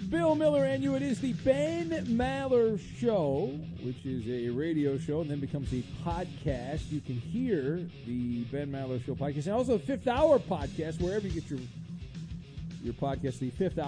Bill Miller and you. It is the Ben Maller Show, which is a radio show and then becomes a podcast. You can hear the Ben Maller Show podcast and also the Fifth Hour podcast, wherever you get your podcast, the Fifth Hour.